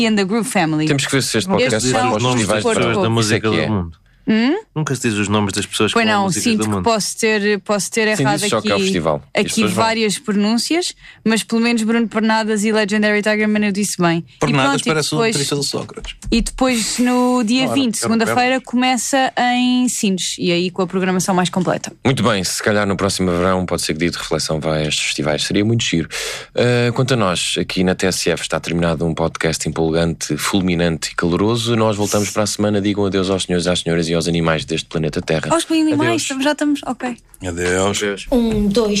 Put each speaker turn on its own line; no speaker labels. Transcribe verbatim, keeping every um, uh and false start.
and the Groove Family.
Temos que ver se este podcast
Estes
vai
são
para os
os
festivais
Porto
de
Rock.
verão.
da música
Isso é que
do
é.
mundo.
Hum?
Nunca se diz os nomes das pessoas que
Pois
falam
não,
músicas
sinto
do
que
mundo.
posso ter, posso ter
Sim,
errado
diz só
aqui,
que é o festival. E as
aqui
pessoas vão.
várias pronúncias, mas pelo menos Bruno Pernadas e Legendary Tigerman eu disse bem.
Pernadas
e pronto,
parece
e depois,
o triste do Sócrates.
e depois no dia
Ora,
vinte,
eu
segunda-feira, começa em Sines e aí com a programação mais completa.
Muito bem, se calhar no próximo verão pode ser que Dia de Reflexão vai a estes festivais, seria muito giro. Uh, quanto a nós, aqui na T S F está terminado um podcast empolgante, fulminante e caloroso. Nós voltamos para a semana. Digam adeus aos senhores, às senhoras e aos animais deste planeta Terra.
Aos animais,
Adeus.
já estamos, ok.
Adeus.
Um, dois,